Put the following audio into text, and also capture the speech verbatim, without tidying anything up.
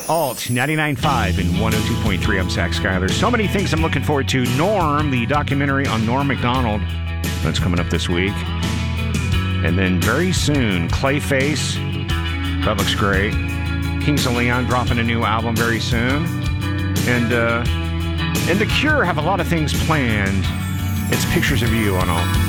Alt ninety-nine point five and one oh two point three. I'm Zach Schuyler. So many things I'm looking forward to. Norm, the documentary on Norm Macdonald. That's coming up this week. And then very soon, Clayface. That looks great. Kings of Leon dropping a new album very soon. And, uh, and The Cure have a lot of things planned. It's Pictures of You on Alt.